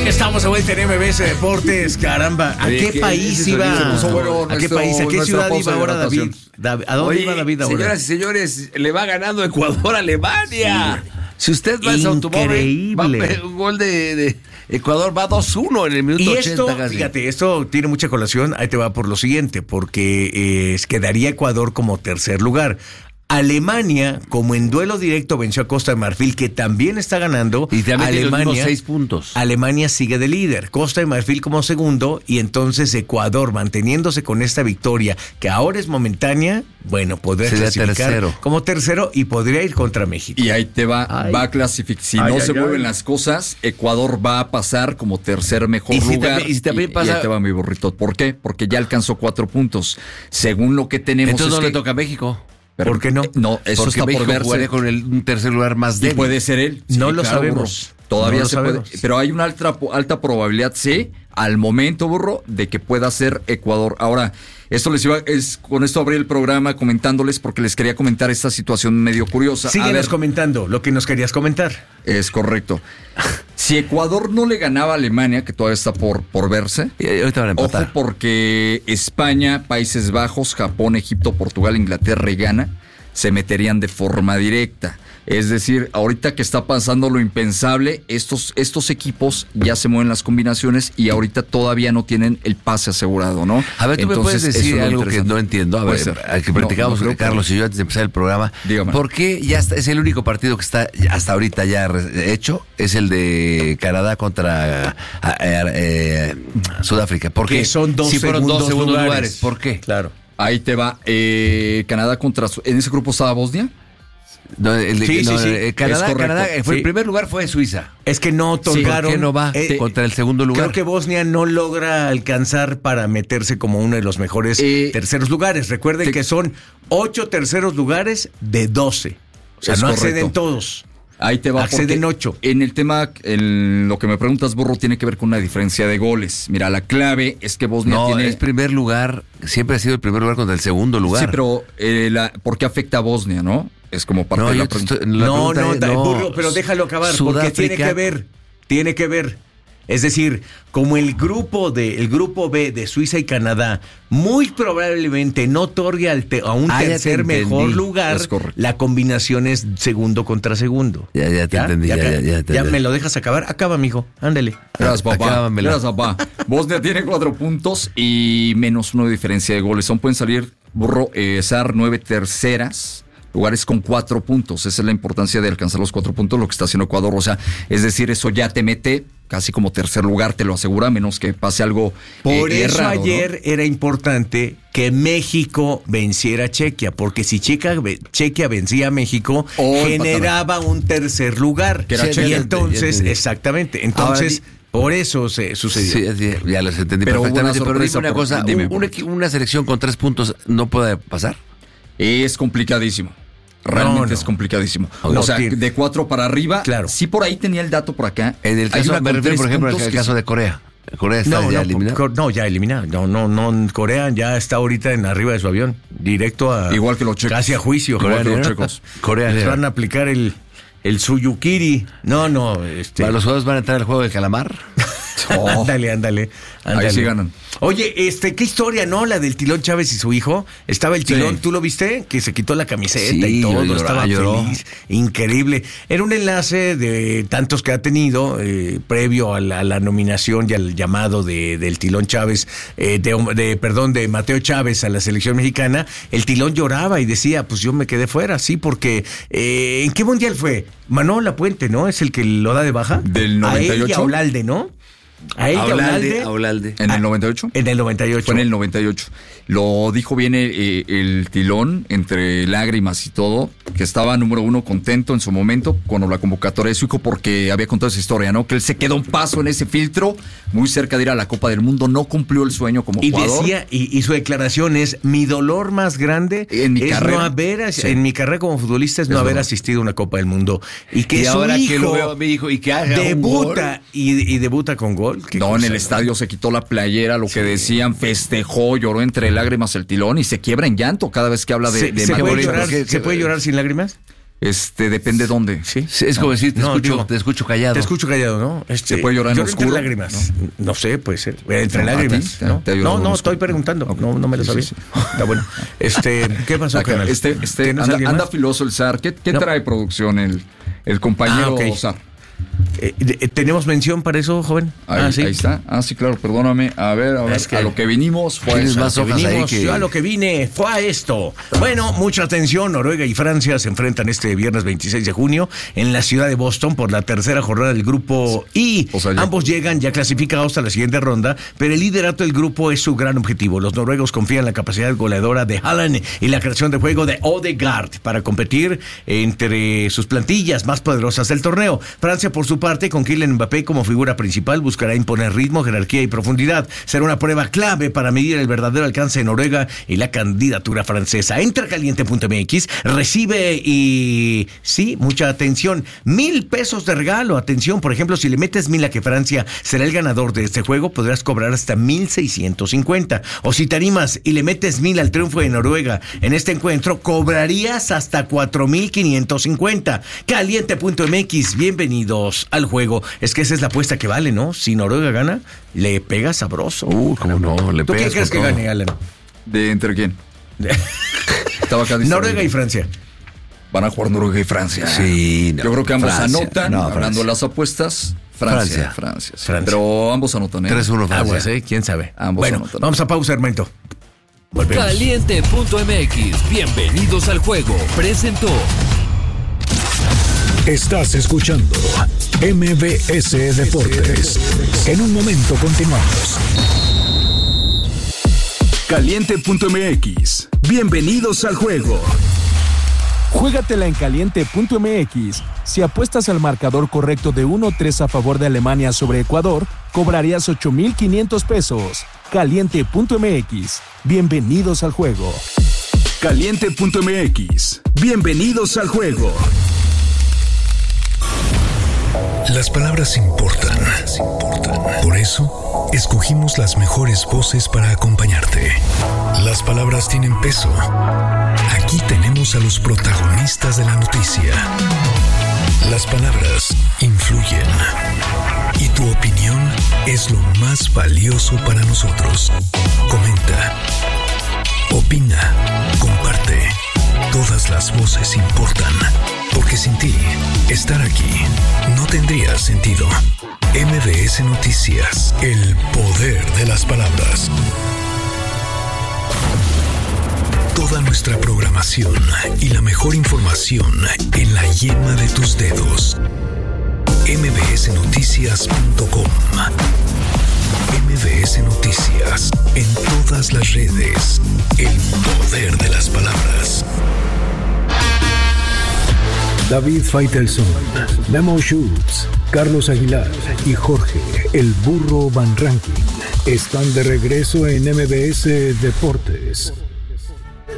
Estamos de vuelta en MBS Deportes, caramba. ¿A qué país iba? ¿A qué país? ¿A qué ciudad iba ahora David? ¿A dónde iba David ahora? Señoras y señores, le va ganando Ecuador a Alemania. Sí. Si usted va a su automóvil, va un gol de Ecuador, va 2-1 en el minuto 80. Y esto, fíjate, esto tiene mucha colación. Ahí te va por lo siguiente, porque quedaría Ecuador como tercer lugar. Alemania, como en duelo directo venció a Costa de Marfil, que también está ganando. Y también Alemania, tiene 6 puntos. Alemania sigue de líder, Costa de Marfil como segundo, y entonces Ecuador, manteniéndose con esta victoria, que ahora es momentánea, bueno, podría clasificar como tercero y podría ir contra México. Y ahí te va a clasificar. Si no se mueven las cosas, Ecuador va a pasar como tercer mejor lugar. Y también pasa. Y ahí te va mi burrito. ¿Por qué? Porque ya alcanzó 4 puntos. Según lo que tenemos. Entonces no le toca a México. Pero, ¿por qué no? No, eso porque está México por verse. Con un tercer lugar más débil. Y puede ser él. No lo sabemos. Todavía no lo se sabemos. puede. Pero hay una alta probabilidad, sí, al momento, burro, de que pueda ser Ecuador. Ahora, con esto abrí el programa comentándoles porque les quería comentar esta situación medio curiosa. Síguenos comentando lo que nos querías comentar. Es correcto. Si Ecuador no le ganaba a Alemania, que todavía está por verse, ahorita van a empatar. Ojo, porque España, Países Bajos, Japón, Egipto, Portugal, Inglaterra y Ghana se meterían de forma directa. Es decir, ahorita que está pasando lo impensable, estos equipos ya se mueven las combinaciones y ahorita todavía no tienen el pase asegurado, ¿no? A ver, tú me puedes decir algo que no entiendo. A ver, al que platicamos Carlos y yo antes de empezar el programa. Dígame. ¿Por qué es el único partido que está hasta ahorita ya hecho? Es el de Canadá contra Sudáfrica. ¿Por qué? Que son dos segundos lugares. ¿Por qué? Claro. Ahí te va. Canadá contra... ¿En ese grupo estaba Bosnia? No, Canadá fue sí. El primer lugar fue Suiza. Es que no otorgaron. ¿Por qué no va contra el segundo lugar? Creo que Bosnia no logra alcanzar para meterse como uno de los mejores terceros lugares. Recuerden que son 8 terceros lugares de 12. O sea, no acceden todos. Ahí te va. Acceden 8. En el tema, en lo que me preguntas, Burro, tiene que ver con una diferencia de goles. Mira, la clave es que Bosnia tiene... es primer lugar, siempre ha sido el primer lugar contra el segundo lugar. Sí, pero ¿por qué afecta a Bosnia, no? Es como parte de la pregunta. Burro, pero déjalo acabar, porque tiene que ver. Es decir, como el grupo B de Suiza y Canadá muy probablemente no otorgue a un tercer mejor lugar, la combinación es segundo contra segundo. Ya te entendí. Ya me lo dejas acabar. Acaba, mijo. Ándale. Gracias, papá. Bosnia tiene 4 puntos y -1 de diferencia de goles. Aún pueden salir, Burro, 9 terceras. Lugares con 4 puntos. Esa es la importancia de alcanzar los 4 puntos, lo que está haciendo Ecuador. O sea, es decir, eso ya te mete casi como tercer lugar, te lo asegura, a menos que pase algo Por eso raro, ayer, ¿no? Era importante que México venciera a Chequia, porque si Chequia vencía a México, generaba un tercer lugar. Que era Chequia. Y entonces, exactamente. Entonces... Por eso se sucedió. Sí, ya los entendí pero perfectamente. Pero dime una cosa, ¿una selección con 3 puntos no puede pasar? Es complicadísimo. Realmente es complicadísimo. O sea, de 4 para arriba. Claro. Sí, por ahí tenía el dato por acá. En el caso, me refiero, por ejemplo, al caso de Corea. ¿Corea está ya eliminado? No, ya eliminado. No, Corea ya está ahorita en arriba de su avión. Directo a... Igual que los checos. Casi a juicio. Igual que los checos. Corea les van a aplicar el Suyukiri. No. ¿Los jugadores van a entrar al juego del calamar? Ándale. Ahí sí ganan. Oye, qué historia, ¿no? La del Tilón Chávez y su hijo. Estaba el Tilón, ¿tú lo viste? Que se quitó la camiseta y todo, estaba feliz. Increíble. Era un enlace de tantos que ha tenido previo a la nominación y al llamado del Tilón Chávez, de Mateo Chávez a la selección mexicana. El Tilón lloraba y decía, pues yo me quedé fuera, sí, porque ¿en qué mundial fue? Manolo Lapuente, ¿no? Es el que lo da de baja. Del 98. A él y a Olalde, ¿no? A Olalde. ¿En el 98? En el 98. Fue en el 98. Lo dijo bien el Tilón, entre lágrimas y todo, que estaba número 1 contento en su momento con la convocatoria de su hijo porque había contado esa historia, ¿no? Que él se quedó un paso en ese filtro, muy cerca de ir a la Copa del Mundo, no cumplió el sueño como jugador. Decía, y su declaración es, mi dolor más grande en mi carrera. En mi carrera como futbolista es no haber asistido a una Copa del Mundo. Y que su ahora hijo que lo veo a mi hijo y que haga debuta y debuta con gol. No, en el estadio se quitó la playera, lo que decían, festejó, lloró entre lágrimas el Tilón y se quiebra en llanto cada vez que habla de ¿Se puede llorar sin lágrimas? Depende dónde. Sí. Es como decir, te escucho callado. Te escucho callado, ¿no? Se puede llorar en oscuro. Entre lágrimas. No sé, puede ser. Entre lágrimas. No, estoy preguntando. Okay. No me lo sabía. Sí. Está bueno. ¿Qué pasó, canal? Anda filoso el Zar. ¿Qué trae producción el compañero Zar? ¿Tenemos mención para eso, joven? ¿Sí? Ahí está. Sí, claro, perdóname. A ver, es que a lo que vinimos fue eso. Yo a lo que vine fue a esto. Bueno, mucha atención. Noruega y Francia se enfrentan este viernes 26 de junio en la ciudad de Boston por la tercera jornada del grupo I. Ambos llegan ya clasificados a la siguiente ronda, pero el liderato del grupo es su gran objetivo. Los noruegos confían en la capacidad goleadora de Haaland y la creación de juego de Odegaard para competir entre sus plantillas más poderosas del torneo. Francia, por su parte, con Kylian Mbappé como figura principal, buscará imponer ritmo, jerarquía y profundidad. Será una prueba clave para medir el verdadero alcance de Noruega y la candidatura francesa. Entra caliente.mx, recibe y sí, mucha atención, 1,000 pesos de regalo. Atención, por ejemplo, si le metes 1,000 a que Francia será el ganador de este juego, podrás cobrar hasta 1,650. O si te animas y le metes 1,000 al triunfo de Noruega en este encuentro, cobrarías hasta 4,550. Caliente.mx, bienvenidos al juego. Es que esa es la apuesta que vale, ¿no? Si Noruega gana, le pega sabroso. ¿Cómo no? ¿Tú quién crees que gane, Alan? ¿Entre quién? Noruega y Francia. Van a jugar Noruega y Francia. Sí, yo creo que ambos anotan. Hablando de las apuestas, Francia. Pero ambos anotan. 3-1 Francia. Aguas, ¿quién sabe? Bueno, anotan. Vamos a pausa, hermanito. Volvemos. Caliente.mx. Bienvenidos al juego. Presentó. Estás escuchando MBS Deportes. En un momento continuamos. Caliente.mx. Bienvenidos al juego. Juégatela en Caliente.mx. Si apuestas al marcador correcto de 1-3 a favor de Alemania sobre Ecuador, cobrarías 8,500 pesos. Caliente.mx. Bienvenidos al juego. Caliente.mx. Bienvenidos al juego. Las palabras importan. Por eso, escogimos las mejores voces para acompañarte. Las palabras tienen peso. Aquí tenemos a los protagonistas de la noticia. Las palabras influyen. Y tu opinión es lo más valioso para nosotros. Comenta. Opina. Comparte. Todas las voces importan. Porque sin ti, estar aquí no tendría sentido. MBS Noticias, el poder de las palabras. Toda nuestra programación y la mejor información en la yema de tus dedos. mbsnoticias.com. MBS Noticias, en todas las redes. El poder de las palabras. David Faitelson, Memo Schultz, Carlos Aguilar y Jorge, el burro Van Ranking, están de regreso en MBS Deportes.